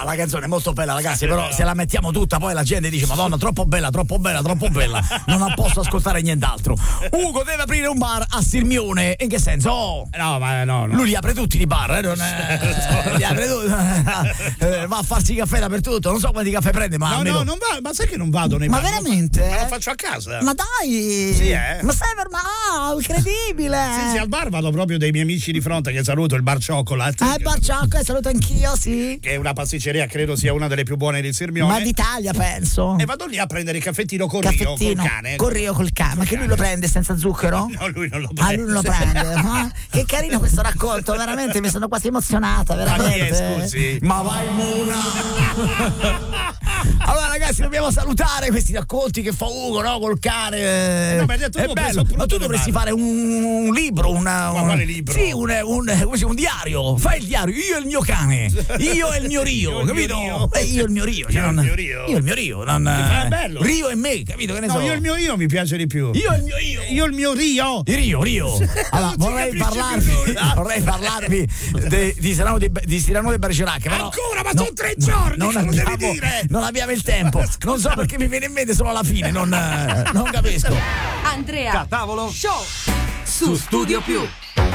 la canzone è molto bella, ragazzi, però se la mettiamo tutta poi la gente dice Madonna, troppo bella, troppo bella, troppo bella, non posso ascoltare nient'altro. Ugo deve aprire un bar a Sirmione, in che senso? Oh, no. lui li apre tutti i bar, non li apre tutti. Va a farsi caffè dappertutto, non so quanti caffè prende, ma no, non va, ma sai che non vado nei ma bar? veramente? Ma lo faccio a casa. Ma dai! Sì, Ma sei incredibile! Sì, al bar vado proprio dei miei amici di fronte, che saluto, il Bar Chocolate. Il Bar Chocolate, saluto anch'io, sì. Che è una pasticceria, credo sia una delle più buone di Sirmione. Ma d'Italia, penso. E vado lì a prendere il caffettino con Rio, col cane. Con Rio, col cane. Ma che lui lo prende senza zucchero? No, lui non lo prende. Lui non lo prende. Ma che carino questo racconto, veramente mi sono quasi emozionata, veramente. Ma chi è, scusi? Ma vai Mona! Allora ragazzi, dobbiamo salutare questi racconti che fa Ugo, no? Col cane. No, ma è bello. Ma tu dovresti fare un libro, Ma quale libro? Sì, un diario. Fai il diario, io e il mio cane, io e il mio Rio, capito? Io e il mio Rio. Io e il mio Rio. È bello. Rio e me, capito? Che ne so? Io e il mio Io mi piace di più. Io e il mio Io. Io e il mio Rio. Rio. Allora, vorrei parlarvi di Cyrano de Bergerac. Ancora, ma sono 3 giorni non che lo devi dire. Non abbiamo il tempo. Non so perché mi viene in mente solo alla fine, non capisco. Andrea Catavolo Show su Studio Più.